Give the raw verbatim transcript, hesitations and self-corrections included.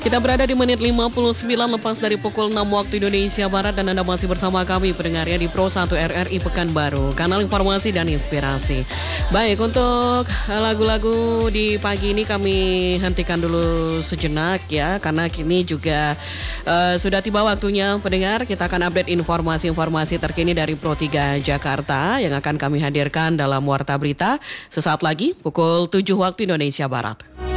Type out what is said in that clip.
Kita berada di menit lima puluh sembilan lepas dari pukul enam waktu Indonesia Barat dan Anda masih bersama kami pendengarnya di Pro satu R R I Pekanbaru, kanal informasi dan inspirasi. Baik, untuk lagu-lagu di pagi ini kami hentikan dulu sejenak ya, karena kini juga uh, sudah tiba waktunya pendengar. Kita akan update informasi-informasi terkini dari Pro tiga Jakarta yang akan kami hadirkan dalam Warta Berita sesaat lagi pukul tujuh waktu Indonesia Barat.